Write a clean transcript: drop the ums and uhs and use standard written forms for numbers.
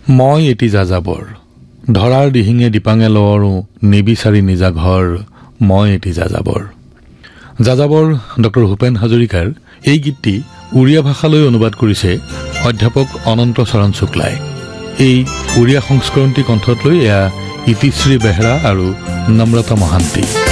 মই এটি যাযাবৰ ধৰাৰ দিহিঙে দিপাঙে লৰো নিবিচাৰি নিজা ঘৰ মই এটি যাযাবৰ ডক্টৰ ভূপেন হাজৰিকাৰ এই গীতটি উড়িয়া ভাষালৈ অনুবাদ কৰিছে অধ্যাপক অনন্ত চৰণ শুক্লাই। এই উড়িয়া সংস্কৰণটি কণ্ঠত লৈ এয়া ইতিশ্ৰী বেহৰা আৰু নম্ৰতা মহান্তি।